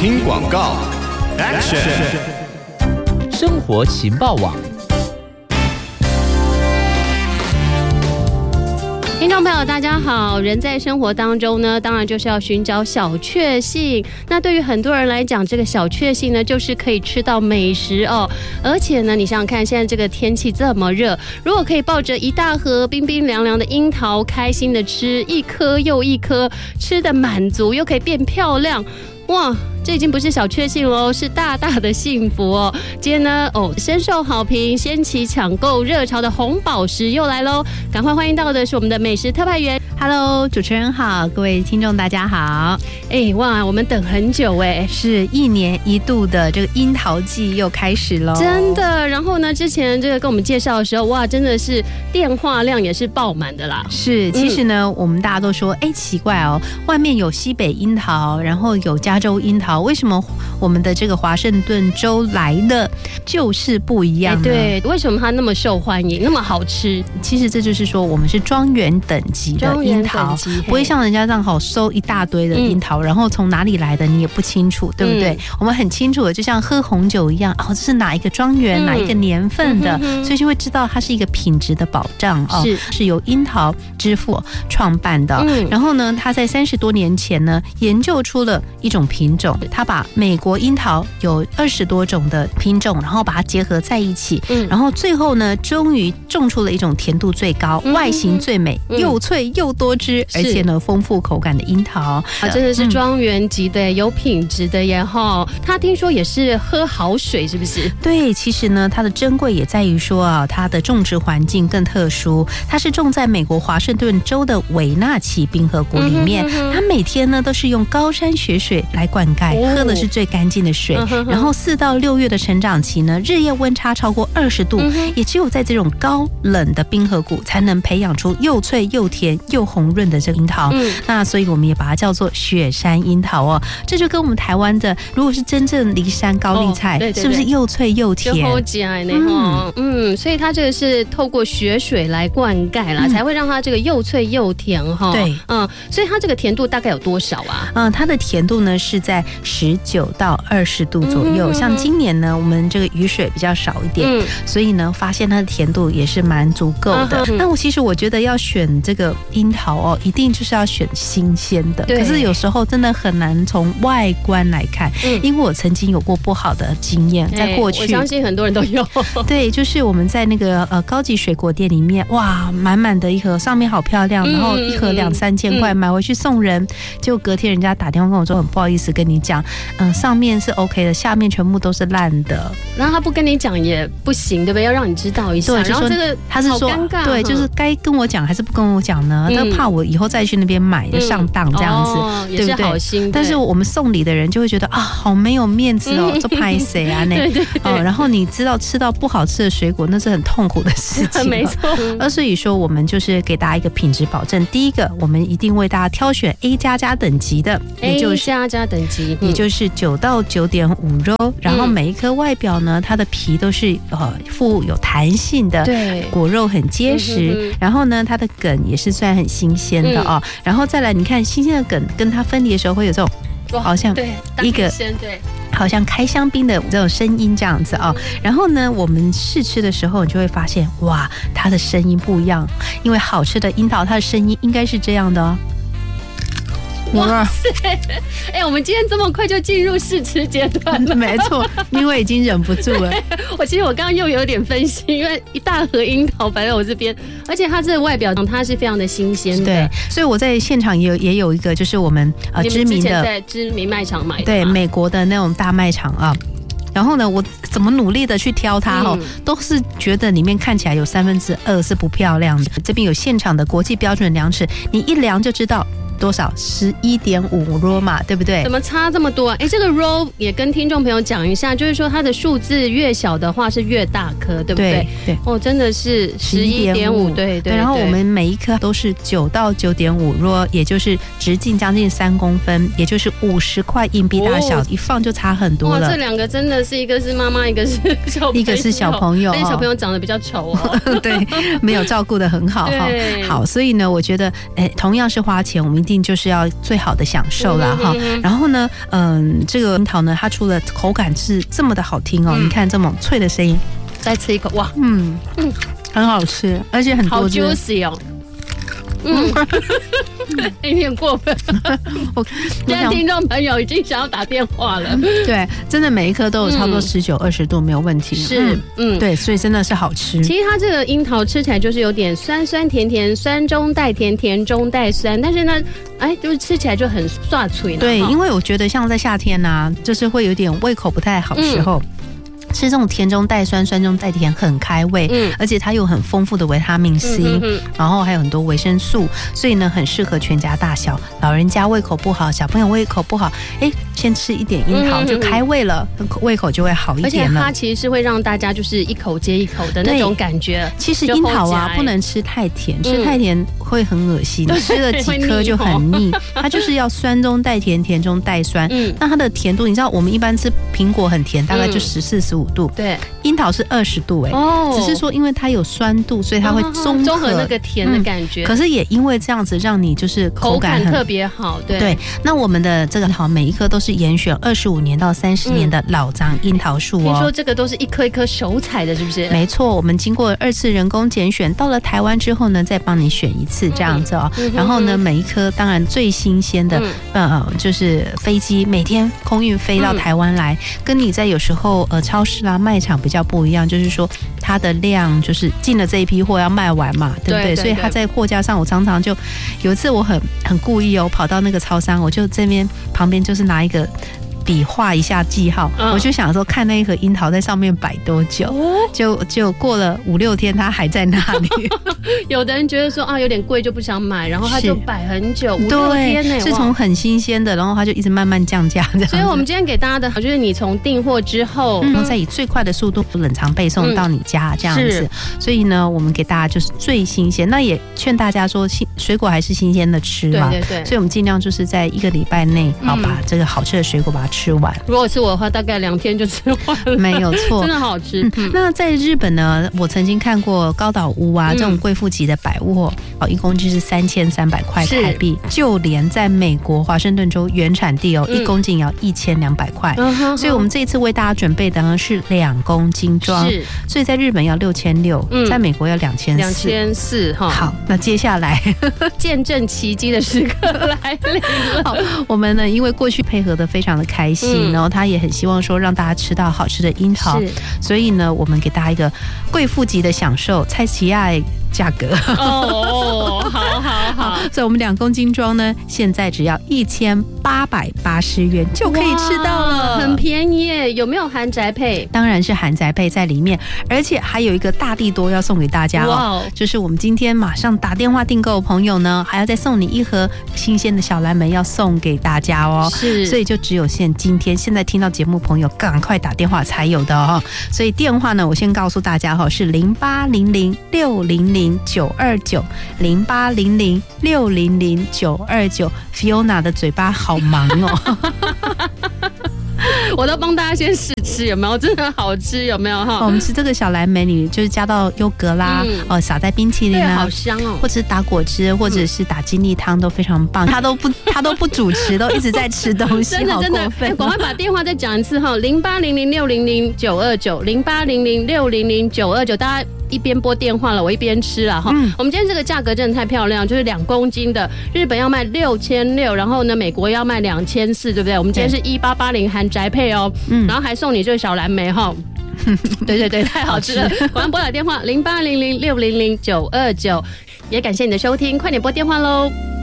听广告 ，Action！ 生活情报网。 听众朋友大家好，人在生活当中呢，当然就是要寻找小确幸。那对于很多人来讲，这个小确幸呢，就是可以吃到美食哦。而且呢，你想想看，现在这个天气这么热，如果可以抱着一大盒冰冰凉凉的樱桃，开心的吃一颗又一颗，吃得满足又可以变漂亮，哇！这已经不是小确幸喽，是大大的幸福哦。今天呢，深受好评，掀起抢购热潮的红宝石又来喽！赶快欢迎到的是我们的美食特派员。 Hello， 主持人好，各位听众大家好。 哇，我们等很久是1年1度的这个樱桃季又开始喽， 真的。然后呢，之前这个跟我们介绍的时候，哇，真的是电话量也是爆满的啦。 是，其实呢，我们大家都说，奇怪哦，外面有西北樱桃，然后有加州樱桃。为什么我们的这个华盛顿州来的就是不一样呢？ 对，为什么它那么受欢迎，那么好吃？ 其实这就是说，我们是庄园等级的樱桃，不会像人家这样收一大堆的樱桃，然后从哪里来的你也不清楚，对不对？我们很清楚的，就像喝红酒一样，这是哪一个庄园、哪一个年份的，所以就会知道它是一个品质的保障是由樱桃之父创办的。然后呢，他在30多年前呢，研究出了一种品种。他把美国樱桃有20多种的品种，然后把它结合在一起，然后最后呢，终于种出了一种甜度最高、外形最美、又脆又多汁，而且呢丰富口感的樱桃真的是庄园级的，有品质的耶哈。他听说也是喝好水，是不是？ 对，其实呢，它的珍贵也在于说它的种植环境更特殊，它是种在美国华盛顿州的韦纳奇冰河谷里面，它每天呢都是用高山雪水来灌溉。喝的是最干净的水，然后4到6月的成长期呢，日夜温差超过20度，也只有在这种高冷的冰河谷才能培养出又脆又甜又红润的这个樱桃。那所以我们也把它叫做雪山樱桃哦。这就跟我们台湾的如果是真正梨山高丽菜，是不是又脆又甜？ 所以它这个是透过雪水来灌溉啦，才会让它这个又脆又甜哈。 对， 所以它这个甜度大概有多少啊？ 它的甜度呢是在19到20度左右。像今年呢，我们这个雨水比较少一点，所以呢，发现它的甜度也是蛮足够的。那其实我觉得要选这个樱桃一定就是要选新鲜的。可是有时候真的很难从外观来看，因为我曾经有过不好的经验，在过去， 我相信很多人都有。 对，就是我们在那个高级水果店里面，哇，满满的一盒，上面好漂亮，然后一盒2-3千块，买回去送人，就隔天人家打电话跟我说，很不好意思跟你讲，上面是 OK 的，下面全部都是烂的。 然后他不跟你讲也不行，对不对？要让你知道一下。 对，然后这个他是说，对，就是该跟我讲还是不跟我讲呢？他怕我以后再去那边买就上当这样子，对不对？ 好心。 但是我们送礼的人就会觉得好没有面子哦，这拍谁啊？然后你知道吃到不好吃的水果，那是很痛苦的事情。 没错。 所以说，我们就是给大家一个品质保证。第一个，我们一定为大家挑选 A++ 等级的，也就是 A++ 等级， 也就是9到9.5肉，然后每一颗外表呢，它的皮都是富有弹性的， 对， 果肉很结实，然后呢，它的梗也是算很新鲜的然后再来，你看新鲜的梗跟它分离的时候会有这种好像一个好像开香槟的这种声音这样子然后呢，我们试吃的时候，你就会发现哇，它的声音不一样，因为好吃的樱桃它的声音应该是这样的哇塞！我们今天这么快就进入试吃阶段了， 没错，因为已经忍不住了。 其实我刚刚又有点分心，因为一大盒樱桃摆在我这边，而且它这个外表它是非常的新鲜的。 对，所以我在现场也有一个，就是我们知名的在知名卖场买的， 对，美国的那种大卖场然后呢，我怎么努力的去挑它都是觉得里面看起来有2/3是不漂亮的。这边有现场的国际标准量尺，你一量就知道。多少11.5 row 嘛，对不对？ 怎么差这么多？这个 row 也跟听众朋友讲一下，就是说它的数字越小的话是越大颗，对不对？ 对， 真的是11.5，对。 然后我们每一颗都是9到9.5 row，也就是直径将近3公分，也就是50块硬币大小，一放就差很多了。 这两个真的是一个是妈妈，一个是小朋友， 一个是小朋友， 但小朋友长得比较丑对，没有照顾得很好好，所以呢，我觉得同样是花钱，我们一定定就是要最好的享受啦哈。然后呢，这个樱桃呢，它除了口感是这么的好听哦，你看这么脆的声音， 再吃一口，哇， 很好吃，而且很多汁， 好 juicy 哦。有点过分。现在听众朋友已经想要打电话了。 对，真的每一颗都有差不多19、20度，没有问题。 是， 对，所以真的是好吃。 其实它这个樱桃吃起来就是有点酸酸甜甜，酸中带甜，甜中带酸，但是呢，就是吃起来就很刷脆。 对，因为我觉得像在夏天啊，就是会有点胃口不太好的时候。吃这种甜中带酸、酸中带甜，很开胃，而且它有很丰富的维他命 C，然后还有很多维生素，所以呢很适合全家大小。老人家胃口不好，小朋友胃口不好，先吃一点樱桃就开胃了，胃口就会好一点了。 而且它其实是会让大家就是一口接一口的那种感觉。 其实樱桃啊不能吃太甜，吃太甜会很恶心，吃了几颗就很腻。它就是要酸中带甜，甜中带酸。那它的甜度，你知道我们一般吃苹果很甜，大概就14、15度， 对， 樱桃是20度只是说因为它有酸度，所以它会综合那个甜的感觉。 可是也因为这样子，让你就是口感特别好。对， 那我们的这个桃每一颗都是严选25年到30年的老樟樱桃树听说这个都是一颗一颗手采的，是不是？ 没错，我们经过2次人工拣选，到了台湾之后呢，再帮你选一次这样子然后呢，每一颗当然最新鲜的就是飞机每天空运飞到台湾来，跟你在有时候超市啦卖场比较不一样，就是说它的量就是进了这一批货要卖完嘛，对不对？所以它在货架上，我常常就有一次我很故意跑到那个超商，我就这边旁边就是拿一个笔画一下记号，我就想说看那一盒樱桃在上面摆多久，就过了5、6天，它还在那里。 有的人觉得说有点贵就不想买，然后他就摆很久，5、6天呢， 是从很新鲜的，然后它就一直慢慢降价这样。 所以我们今天给大家的就是你从订货之后， 然后再以最快的速度冷藏配送到你家这样子。所以呢，我们给大家就是最新鲜，那也劝大家说水果还是新鲜的吃嘛。对。所以我们尽量就是在1个礼拜内把这个好吃的水果把它吃完。 如果是我的话，大概2天就吃完了。 没有错， 真的好吃。 那在日本呢，我曾经看过高岛屋这种贵妇级的百货，一公斤是3300块台币。就连在美国华盛顿州原产地1公斤也要1200块。所以我们这一次为大家准备的呢是2公斤装，所以在日本要6600，在美国要2400。好，那接下来见证奇迹的时刻来临了。 好，我们呢因为过去配合的非常的开心，然后他也很希望说让大家吃到好吃的樱桃，所以呢我们给大家一个贵妇级的享受，蔡奇亚价格。好，所以我们2公斤装呢，现在只要1880元就可以吃到了， 很便宜耶。有没有含宅配？ 当然是含宅配在里面，而且还有一个大地多要送给大家就是我们今天马上打电话订购的朋友呢，还要再送你1盒新鲜的小蓝莓要送给大家所以就只有今天现在听到节目朋友赶快打电话才有的所以电话呢，我先告诉大家是0800600929，0800600929。Fiona 的嘴巴好忙我都帮大家先试吃，有没有？真的好吃，有没有我们吃这个小蓝莓，你就是加到优格啦，撒在冰淇淋好香或者是打果汁，或者是打精力汤都非常棒。他都不主持，都一直在吃东西， 真的。赶快把电话再讲一次0800600929，0800600929，大家一边拨电话了，我一边吃了我们今天这个价格真的太漂亮，就是2公斤的，日本要卖6600，然后呢美国要卖2400，对不对？我们今天是1880含宅配然后还送你这个小蓝莓对，太好吃了。赶快拨打电话0800600929，也感谢你的收听，快点拨电话喽。